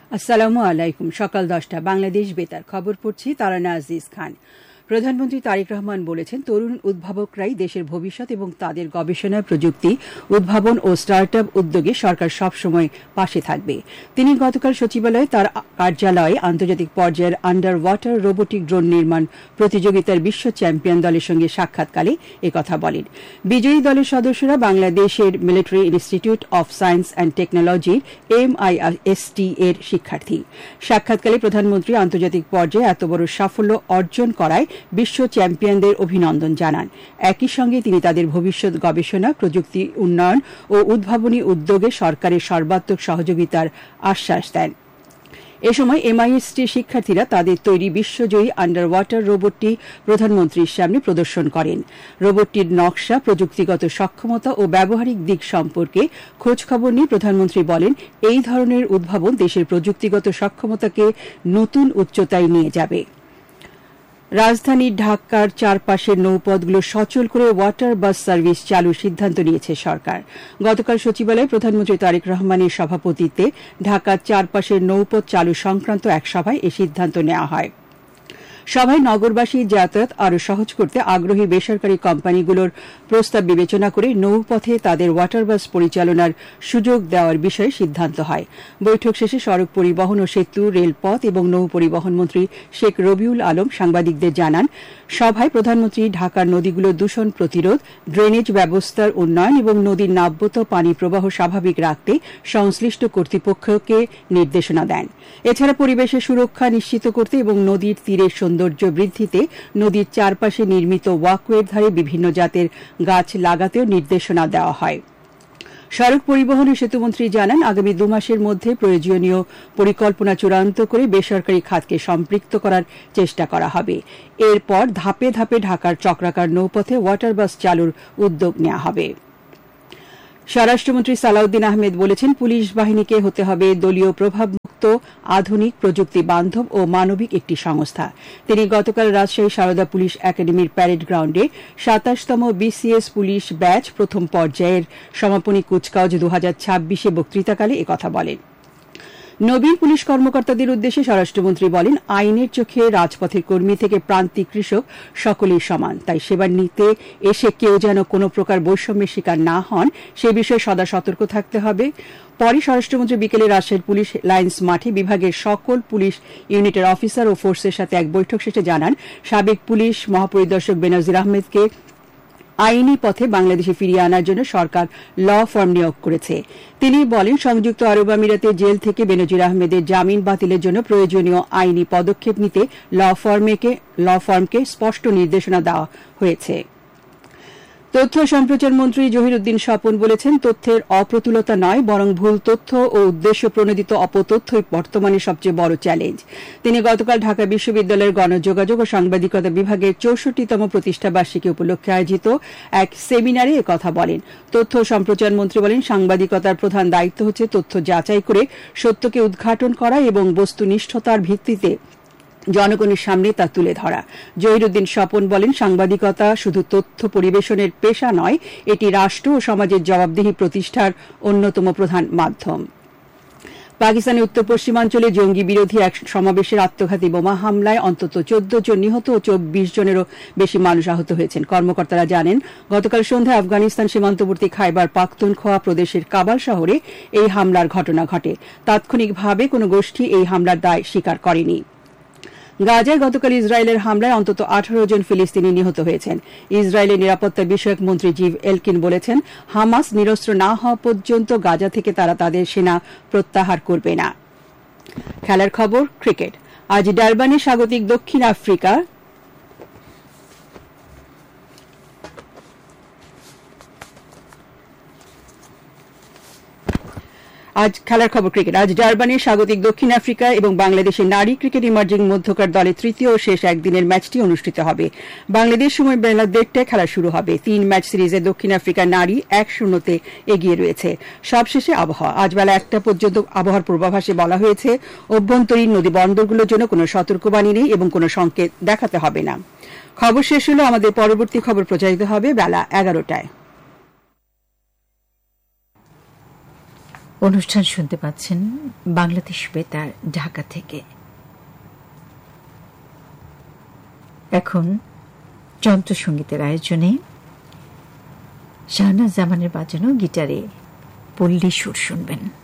আসসালামু আলাইকুম। সকাল 10টা বাংলাদেশ বেতার খবর পড়ছি তারানা আজিজ খান। প্রধানমন্ত্রী তারেক রহমান বলেছেন, তরুণ উদ্ভাবকরাই দেশের ভবিষ্যৎ এবং তাদের গবেষণা, প্রযুক্তি, উদ্ভাবন ও স্টার্ট আপ উদ্যোগে সরকার সবসময় পাশে থাকবে। তিনি গতকাল সচিবালয়ে তার কার্যালয়ে আন্তর্জাতিক পর্যায়ের আন্ডার ওয়াটার রোবোটিক ড্রোন নির্মাণ প্রতিযোগিতার বিশ্ব চ্যাম্পিয়ন দলের সঙ্গে সাক্ষাৎকালে একথা বলেন। বিজয়ী দলের সদস্যরা বাংলাদেশের military institute of science and টেকনোলজির MIST এর শিক্ষার্থী। সাক্ষাৎকালে প্রধানমন্ত্রী আন্তর্জাতিক পর্যায়ে এত বড় সাফল্য অর্জন করায় বিশ্ব চ্যাম্পিয়নদের অভিনন্দন জানান। একই সঙ্গে তিনি তাদের ভবিষ্যৎ গবেষণা, প্রযুক্তি উন্নয়ন ও উদ্ভাবনী উদ্যোগে সরকারের সর্বাত্মক সহযোগিতার আশ্বাস দেন। এ সময় MIST শিক্ষার্থীরা তাদের তৈরি বিশ্বজয়ী আন্ডার ওয়াটার রোবটটি প্রধানমন্ত্রীর সামনে প্রদর্শন করেন। রোবটটির নকশা, প্রযুক্তিগত সক্ষমতা ও ব্যবহারিক দিক সম্পর্কে খোঁজখবর নিয়ে প্রধানমন্ত্রী বলেন, এই ধরনের উদ্ভাবন দেশের প্রযুক্তিগত সক্ষমতাকে নতুন উচ্চতায় নিয়ে যাবে। রাজধানী ঢাকার চারপাশের নৌপথগুলো সচল করে ওয়াটার বাস সার্ভিস চালুর সিদ্ধান্ত নিয়েছে সরকার। গতকাল সচিবালয়ে প্রধানমন্ত্রী তারেক রহমানের সভাপতিত্বে ঢাকার চারপাশের নৌপথ চালু সংক্রান্ত এক সভায় এ সিদ্ধান্ত নেওয়া হয়। সভায় নগরবাসীর যাতায়াত আরও সহজ করতে আগ্রহী বেসরকারি কোম্পানিগুলোর প্রস্তাব বিবেচনা করে নৌপথে তাদের ওয়াটার বাস পরিচালনার সুযোগ দেওয়ার বিষয়ে সিদ্ধান্ত হয়। বৈঠক শেষে সড়ক পরিবহন ও সেতু, রেলপথ এবং নৌ পরিবহন মন্ত্রী শেখ রবিউল আলম সাংবাদিকদের জানান, সভায় প্রধানমন্ত্রী ঢাকার নদীগুলোর দূষণ প্রতিরোধ, ড্রেনেজ ব্যবস্থার উন্নয়ন এবং নদীর নাব্যত পানি প্রবাহ স্বাভাবিক রাখতে সংশ্লিষ্ট কর্তৃপক্ষকে নির্দেশনা দেন। এছাড়া পরিবেশের সুরক্ষা নিশ্চিত করতে এবং নদীর তীরের সৌন্দর্য বৃদ্ধিতে নদীর চারপাশে নির্মিত ওয়াকওয়ের ধারে বিভিন্ন জাতের গাছ লাগাতেও নির্দেশনা দেওয়া হয়। সড়ক পরিবহন ও সেতুমন্ত্রী জানান, আগামী 2 মাসের মধ্যে প্রয়োজনীয় পরিকল্পনা চূড়ান্ত করে বেসরকারি খাতকে সম্পৃক্ত করার চেষ্টা করা হবে। এরপর ধাপে ধাপে ঢাকার চক্রাকার নৌপথে ওয়াটার বাস চালুর উদ্যোগ নেওয়া হবে। স্বরাষ্ট্রমন্ত্রী সালাউদ্দিন আহমেদ বলেছেন, পুলিশ বাহিনীকে হতে হবে দলীয় প্রভাবমুক্ত, আধুনিক, প্রযুক্তি বান্ধব ও মানবিক একটি সংস্থা। তিনি গতকাল রাজশাহী সারদা পুলিশ একাডেমির প্যারেড গ্রাউন্ডে 27তম BCS পুলিশ ব্যাচ প্রথম পর্যায়ের সমাপনী কুচকাওয়াজ 2026 বক্তৃতাকালে একথা বলেন। নবীন পুলিশ কর্মকর্তাদের উদ্দেশ্যে স্বরাষ্ট্রমন্ত্রী বলেন, আইনের চোখে রাজপথের কর্মী থেকে প্রান্তিক কৃষক সকলেই সমান। তাই সেবা নিতে এসে কেউ যেন কোনো প্রকার বৈষম্যের শিকার না হন, সে বিষয়ে সদা সতর্ক থাকতে হবে। পরে স্বরাষ্ট্রমন্ত্রী বিকেলে রাজশাহীর পুলিশ লাইন্স মাঠে বিভাগের সকল পুলিশ ইউনিটের অফিসার ও ফোর্সের সাথে এক বৈঠক শেষে জানান, সাবেক পুলিশ মহাপরিদর্শক বেনজির আহমেদকে আইনি পথে বাংলাদেশে ফিরিয়ে আনার জন্য সরকার ল ফার্ম নিয়োগ করেছে। তিনি বলেন, সংযুক্ত আরব আমিরাতে জেল থেকে বেনজির আহমেদের জামিন বাতিলের জন্য প্রয়োজনীয় আইনি পদক্ষেপ নিতে ল ফার্মকে স্পষ্ট নির্দেশনা দেওয়া হয়েছে। তথ্য সম্প্রচার মন্ত্রী জহিরুদ্দিন স্বপন বলেছেন, তথ্যের অপ্রতুলতা নয়, বরং ভুল তথ্য ও উদ্দেশ্য প্রণোদিত অপতথ্যই বর্তমানে সবচেয়ে বড় চ্যালেঞ্জ। তিনি গতকাল ঢাকা বিশ্ববিদ্যালয়ের গণযোগাযোগ ও সাংবাদিকতা বিভাগের 64তম প্রতিষ্ঠাবার্ষিকী উপলক্ষে আয়োজিত এক সেমিনারে একথা বলেন। তথ্য সম্প্রচার মন্ত্রী বলেন, সাংবাদিকতার প্রধান দায়িত্ব হচ্ছে তথ্য যাচাই করে সত্যকে উদ্ঘাটন করা এবং বস্তুনিষ্ঠতার ভিত্তিতে জনগণের সামনে তা তুলে ধরা। জহিরুদ্দিন স্বপন বলেন, সাংবাদিকতা শুধু তথ্য পরিবেশনের পেশা নয়, এটি রাষ্ট্র ও সমাজের জবাবদিহি প্রতিষ্ঠার অন্যতম প্রধান মাধ্যম। পাকিস্তানের উত্তর পশ্চিমাঞ্চলে জঙ্গি বিরোধী এক সমাবেশের আত্মঘাতী বোমা হামলায় অন্তত 14 জন নিহত ও 24 জনেরও বেশি মানুষ আহত হয়েছেন। কর্মকর্তারা জানেন, গতকাল সন্ধ্যায় আফগানিস্তান সীমান্তবর্তী খাইবার পাখতুনখোয়া প্রদেশের কাবাল শহরে এই হামলার ঘটনা ঘটে। তাৎক্ষণিকভাবে কোনো গোষ্ঠী এই হামলার দায় স্বীকার করেনি। গাজায় গতকাল ইসরায়েলের হামলায় অন্তত 18 জন ফিলিস্তিনি নিহত হয়েছেন। ইসরায়েলের নিরাপত্তা বিষয়ক মন্ত্রী জিভ এলকিন বলেছেন, হামাস নিরস্ত্র না হওয়া পর্যন্ত গাজা থেকে তারা তাদের সেনা প্রত্যাহার করবে না। খেলার খবর, ক্রিকেট। আজ ডারবানে স্বাগতিক দক্ষিণ আফ্রিকা আজ ডারবানে স্বাগতিক দক্ষিণ আফ্রিকা এবং বাংলাদেশের নারী ক্রিকেট ইমার্জিং মধ্যকার দলের তৃতীয় ও শেষ একদিনের ম্যাচটি অনুষ্ঠিত হবে। বাংলাদেশ সময় বেলা 1:30টায় খেলা শুরু হবে। 3 ম্যাচ সিরিজে দক্ষিণ আফ্রিকার নারী 1-0 এগিয়ে রয়েছে। সবশেষে আবহাওয়া। আজ বেলা 1টা পর্যন্ত আবহাওয়ার পূর্বাভাসে বলা হয়েছে, অভ্যন্তরীণ নদী বন্দরগুলোর জন্য কোনো সতর্কবাণী নেই এবং কোনো সংকেত দেখাতে হবে না। খবর শেষ হলো। আমাদের পরবর্তী খবর প্রচারিত হবে বেলা 11টায়। অনুষ্ঠান শুনতে পাচ্ছেন বাংলাদেশ বেতার ঢাকা থেকে। এখন যন্ত্রসঙ্গীতের আয়োজনে শাহনাজ জামানের বাজানো গিটারে পল্লী সুর শুনবেন।